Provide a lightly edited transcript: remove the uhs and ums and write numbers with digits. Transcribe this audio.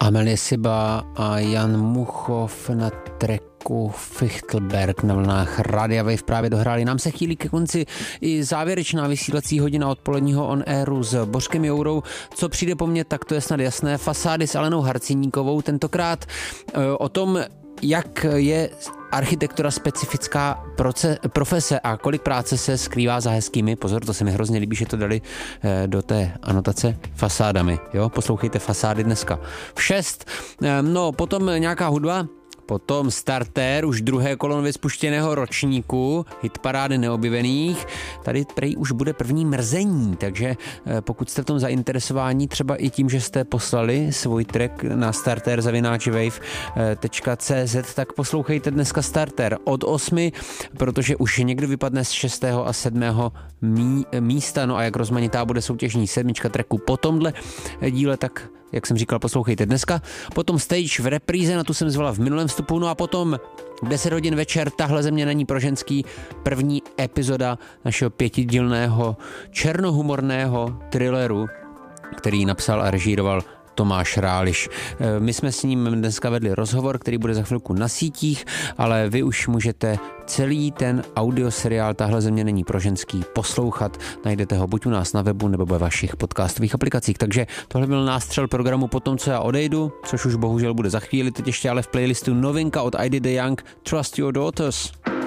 Amelie Siba a Jan Muchov na tracku Fichtelberg na vlnách Radia Wave právě dohráli. Nám se chýlí ke konci i závěrečná vysílací hodina odpoledního on airu s Bořkem Jourou. Co přijde po mně, tak to je snad jasné. Fasády s Alenou Harciníkovou. Tentokrát o tom, jak je architektura specifická profese a kolik práce se skrývá za hezkými, pozor, to se mi hrozně líbí, že to dali do té anotace, fasádami, jo, poslouchejte Fasády dneska v 6, no potom nějaká hudba, potom starter, už druhé kolo nově spuštěného ročníku, hitparády neobjevených, tady prej už bude první mrzení, takže pokud jste v tom zainteresováni třeba i tím, že jste poslali svůj track na starter@wave.cz, tak poslouchejte dneska starter od 8, protože už někdo vypadne z 6. a 7. místa, no a jak rozmanitá bude soutěžní 7 tracku po tomhle díle, tak jak jsem říkal, poslouchejte dneska. Potom stage v repríze, na tu jsem zvala v minulém vstupu, no a potom v 10 hodin večer Tahle země není pro ženský, první epizoda našeho 5dílného černohumorného thrilleru, který napsal a režíroval Tomáš Ráliš. My jsme s ním dneska vedli rozhovor, který bude za chvilku na sítích, ale vy už můžete celý ten audioseriál Tahle země není pro ženský poslouchat. Najdete ho buď u nás na webu nebo ve vašich podcastových aplikacích. Takže tohle byl nástřel programu po tom, co já odejdu, což už bohužel bude za chvíli. Teď ještě ale v playlistu novinka od Idy de Young, Trust Your Daughters.